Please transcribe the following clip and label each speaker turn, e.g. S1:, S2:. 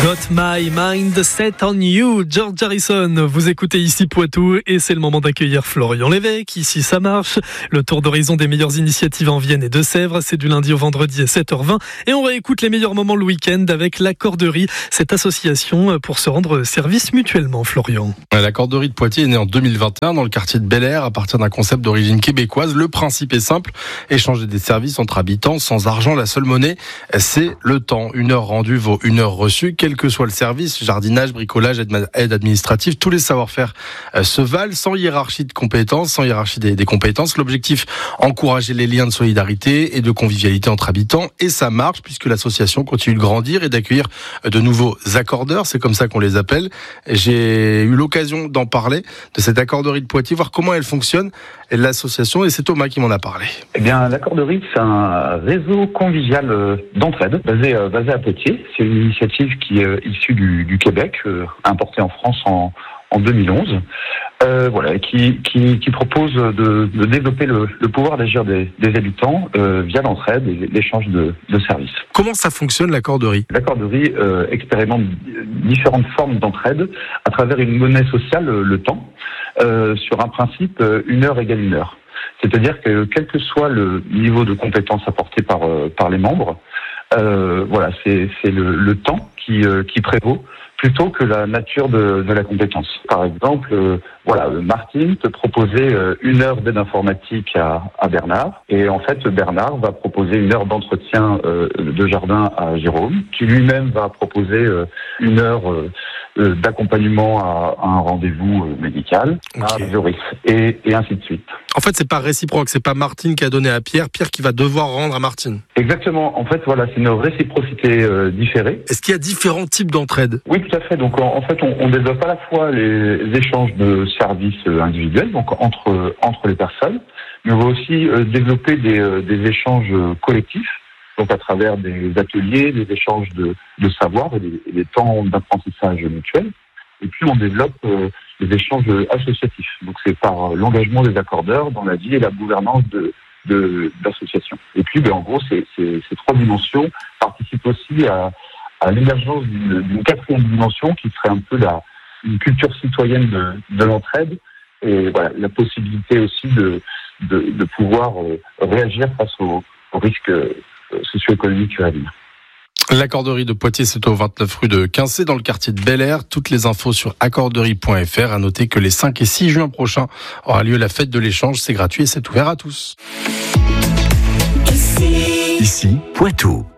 S1: Got my mind set on you, George Harrison. Vous écoutez ici Poitou et c'est le moment d'accueillir Florian Lévesque. Ici ça marche. Le tour d'horizon des meilleures initiatives en Vienne et Deux-Sèvres, c'est du lundi au vendredi à 7h20. Et on réécoute les meilleurs moments le week-end avec l'Accorderie, cette association pour se rendre service mutuellement, Florian.
S2: L'Accorderie de Poitiers est née en 2021 dans le quartier de Bel Air à partir d'un concept d'origine québécoise. Le principe est simple, échanger des services entre habitants sans argent. La seule monnaie, c'est le temps. 1 heure rendue vaut 1 heure reçue. Quel que soit le service, jardinage, bricolage, aide administrative, tous les savoir-faire se valent sans hiérarchie de compétences, sans hiérarchie des compétences. L'objectif, encourager les liens de solidarité et de convivialité entre habitants. Et ça marche puisque l'association continue de grandir et d'accueillir de nouveaux accordeurs. C'est comme ça qu'on les appelle. J'ai eu l'occasion d'en parler, de cette Accorderie de Poitiers, voir comment elle fonctionne, l'association, et c'est Thomas qui m'en a parlé.
S3: Eh bien, l'Accorderie, c'est un réseau convivial d'entraide basé à Poitiers. C'est une initiative qui est issue du Québec, importée en France en 2011. Qui propose de développer le pouvoir d'agir des habitants via l'entraide et l'échange de services.
S2: Comment ça fonctionne l'Accorderie ?
S3: L'Accorderie expérimente différentes formes d'entraide à travers une monnaie sociale, le temps, sur un principe 1 heure égale 1 heure. C'est-à-dire que quel que soit le niveau de compétence apporté par les membres, c'est le temps qui prévaut plutôt que la nature de la compétence. Par exemple, Martine peut proposer 1 heure d'aide informatique à Bernard, et en fait Bernard va proposer 1 heure d'entretien de jardin à Jérôme, qui lui-même va proposer 1 heure d'accompagnement à un rendez-vous médical à Joris, et ainsi de suite.
S2: En fait, c'est pas réciproque, c'est pas Martine qui a donné à Pierre qui va devoir rendre à Martine.
S3: Exactement. En fait, c'est une réciprocité différée.
S2: Est-ce qu'il y a différents types d'entraide ?
S3: Oui, tout à fait. Donc, en fait, on développe à la fois les échanges de services individuels, donc entre les personnes, mais on va aussi développer des échanges collectifs, donc à travers des ateliers, des échanges de savoir et des temps d'apprentissage mutuel. Et puis, on développe des échanges associatifs. Donc, c'est par l'engagement des accordeurs dans la vie et la gouvernance de l'association. Et puis, en gros, ces 3 dimensions participent aussi à l'émergence d'une 4e dimension qui serait un peu une culture citoyenne de l'entraide, et la possibilité aussi de pouvoir réagir face aux risques socio-économiques à venir.
S2: L'Accorderie de Poitiers, c'est au 29 rue de Quincé, dans le quartier de Bel Air. Toutes les infos sur accorderie.fr. À noter que les 5 et 6 juin prochains aura lieu la fête de l'échange. C'est gratuit et c'est ouvert à tous.
S4: Ici Poitou.